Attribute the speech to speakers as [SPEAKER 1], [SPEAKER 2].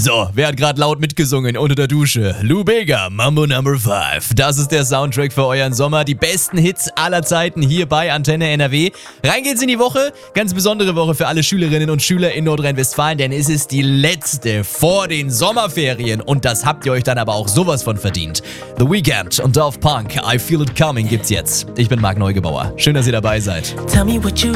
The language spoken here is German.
[SPEAKER 1] So, wer hat gerade laut mitgesungen unter der Dusche? Lou Bega, Mambo Number 5. Das ist der Soundtrack für euren Sommer. Die besten Hits aller Zeiten hier bei Antenne NRW. Rein geht's in die Woche. Ganz besondere Woche für alle Schülerinnen und Schüler in Nordrhein-Westfalen, denn es ist die letzte vor den Sommerferien. Und das habt ihr euch dann aber auch sowas von verdient. The Weeknd und Daft Punk, I Feel It Coming gibt's jetzt. Ich bin Marc Neugebauer. Schön, dass ihr dabei seid.
[SPEAKER 2] Tell me what you